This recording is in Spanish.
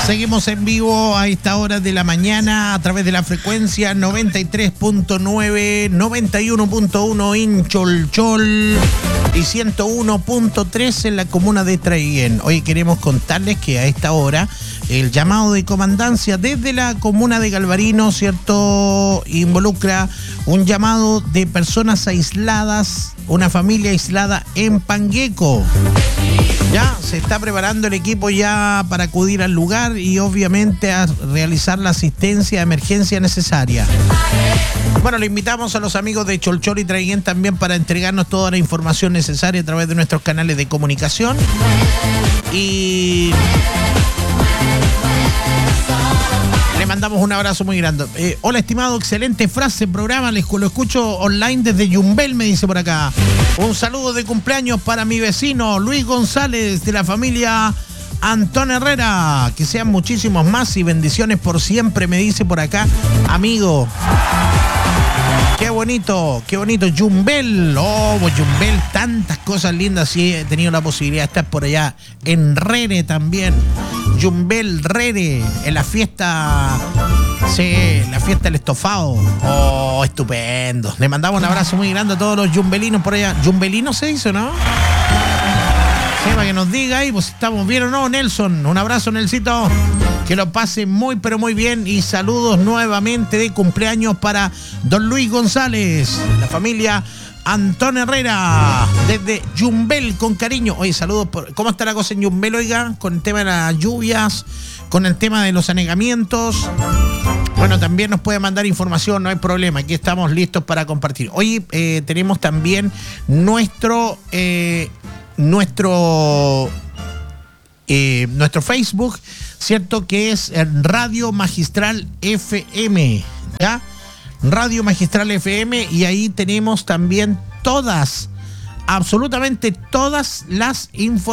Seguimos en vivo a esta hora de la mañana a través de la frecuencia 93.9, 91.1 en Cholchol y 101.3 en la comuna de Traiguén. Hoy queremos contarles que a esta hora el llamado de comandancia desde la comuna de Galvarino, ¿cierto?, involucra un llamado de personas aisladas, una familia aislada en Pangueco. Ya se está preparando el equipo ya para acudir al lugar y obviamente a realizar la asistencia de emergencia necesaria. Bueno, le invitamos a los amigos de Cholchol y Traiguén también para entregarnos toda la información necesaria a través de nuestros canales de comunicación. Y le mandamos un abrazo muy grande. Hola, estimado, excelente frase, programa, lo escucho online desde Yumbel, me dice por acá. Un saludo de cumpleaños para mi vecino Luis González de la familia Antón Herrera. Que sean muchísimos más y bendiciones por siempre, me dice por acá, amigo. Qué bonito, Yumbel. Oh, Yumbel, tantas cosas lindas. Sí, he tenido la posibilidad de estar por allá en Rere también. Yumbel, Rere, en la fiesta. Sí, la fiesta del estofado. Oh, estupendo. Le mandamos un abrazo muy grande a todos los yumbelinos por allá. ¿Yumbelinos se dice, no? Sí, para que nos diga ahí, pues si estamos bien o no, Nelson. Un abrazo, Nelsito. Que lo pase muy, pero muy bien. Y saludos nuevamente de cumpleaños para don Luis González, la familia Antón Herrera, desde Yumbel, con cariño. Oye, saludos. ¿Cómo está la cosa en Yumbel, oiga? Con el tema de las lluvias, con el tema de los anegamientos. Bueno, también nos puede mandar información, no hay problema. Aquí estamos listos para compartir. Hoy tenemos también nuestro Facebook, ¿cierto? Que es Radio Magistral FM, ¿ya? Radio Magistral FM, y ahí tenemos también absolutamente todas las informaciones.